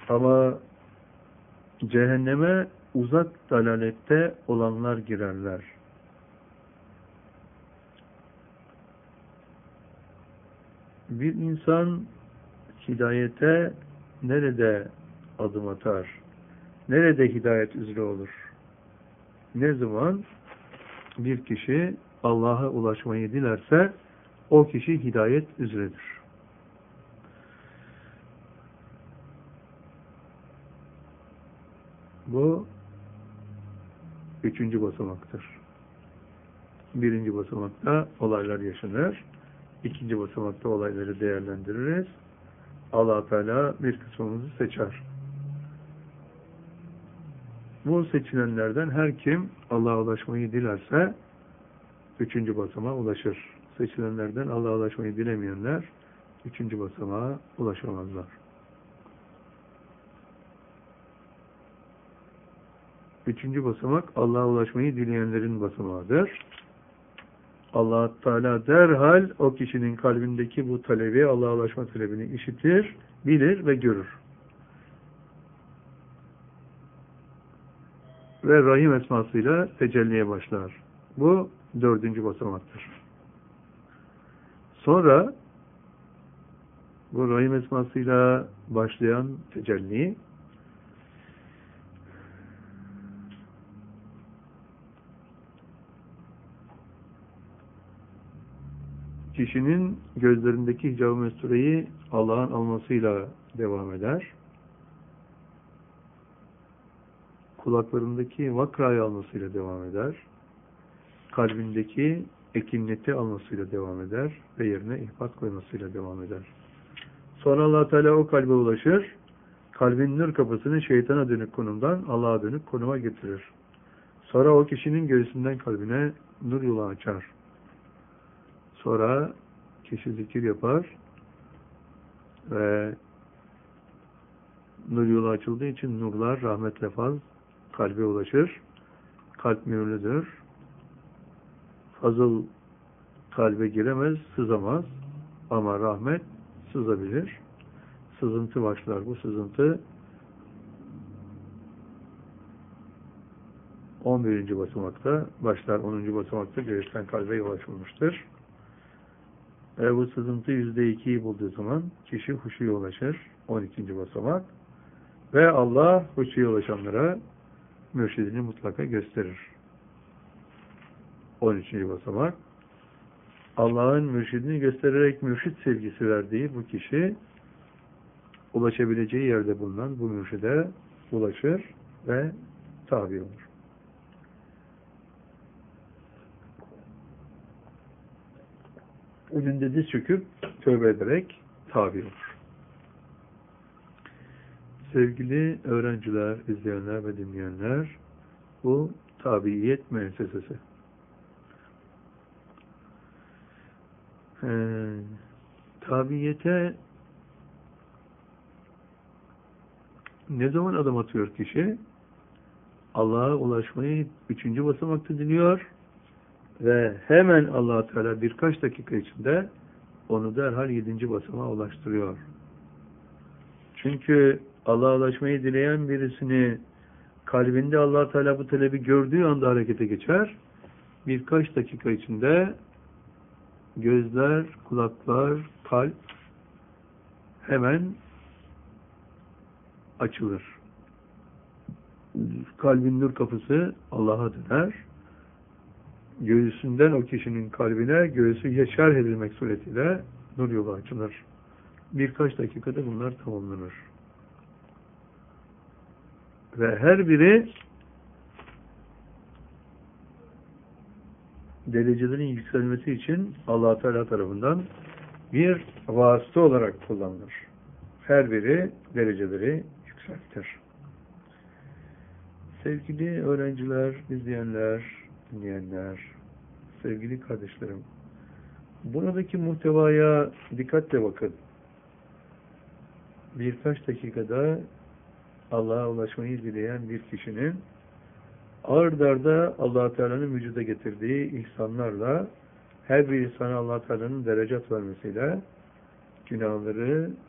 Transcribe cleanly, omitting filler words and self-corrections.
Ama cehenneme uzak dalalette olanlar girerler. Bir insan hidayete nerede adım atar? Nerede hidayet üzere olur? Ne zaman bir kişi Allah'a ulaşmayı dilerse o kişi hidayet üzeredir. Bu 3. basamaktır. 1. basamakta olaylar yaşanır. 2. basamakta olayları değerlendiririz. Allah Teala bir kısmımızı seçer. Bu seçilenlerden her kim Allah'a ulaşmayı dilerse 3. basamağa ulaşır. Seçilenlerden Allah'a ulaşmayı dilemeyenler 3. basamağa ulaşamazlar. 3. basamak Allah'a ulaşmayı dileyenlerin basamağıdır. Allah Teala derhal o kişinin kalbindeki bu talebi, Allah'a ulaşma talebini işitir, bilir ve görür. Ve Rahim esmasıyla tecelliye başlar. Bu 4. basamaktır. Sonra bu Rahim esmasıyla başlayan tecelli kişinin gözlerindeki hicab-ı mestureyi Allah'ın almasıyla devam eder. Kulaklarındaki vakrayı almasıyla devam eder. Kalbindeki ekineti almasıyla devam eder ve yerine ihbat koymasıyla devam eder. Sonra Allah Teala o kalbe ulaşır. Kalbin nur kapısını şeytana dönük konumdan Allah'a dönük konuma getirir. Sonra o kişinin göğsünden kalbine nur yolu açar. Sonra kişi zikir yapar ve nur yolu açıldığı için nurlar rahmetle faz kalbe ulaşır. Kalp mühürlüdür. Fazıl kalbe giremez, sızamaz. Ama rahmet sızabilir. Sızıntı başlar. Bu sızıntı 11. basamakta başlar. 10. basamakta göğüsten kalbe ulaşılmıştır. Bu sızıntı %2'yi bulduğu zaman kişi huşuya ulaşır. 12. basamak. Ve Allah huşuya ulaşanlara mürşidini mutlaka gösterir. 13. basamak. Allah'ın mürşidini göstererek mürşid sevgisi verdiği bu kişi ulaşabileceği yerde bulunan bu mürşide ulaşır ve tabi olur. Önünde diz çöküp tövbe ederek tabi olur. Sevgili öğrenciler, izleyenler ve dinleyenler, bu tabiiyet müessesesi. Tabiiyete ne zaman adım atıyor kişi? Allah'a ulaşmayı 3. basamakta diliyor ve hemen Allah Teala birkaç dakika içinde onu derhal 7. basamağa ulaştırıyor. Çünkü Allah'a ulaşmayı dileyen birisini kalbinde Allah Teala bu talebi gördüğü anda harekete geçer. Birkaç dakika içinde gözler, kulaklar, kalp hemen açılır. Kalbin nur kapısı Allah'a döner. Göğsünden o kişinin kalbine göğsü yeşer edilmek suretiyle nur yolu açılır. Birkaç dakikada bunlar tamamlanır. Ve her biri derecelerin yükselmesi için Allah Teala tarafından bir vasıta olarak kullanılır. Her biri dereceleri yükseltir. Sevgili öğrenciler, izleyenler, dinleyenler, sevgili kardeşlerim, buradaki muhtevaya dikkatle bakın. Birkaç dakikada Allah'a ulaşmayı dileyen bir kişinin ard arda Allah Teala'nın vücuda getirdiği ihsanlarla her bir insana Allah Teala'nın derecat vermesiyle günahları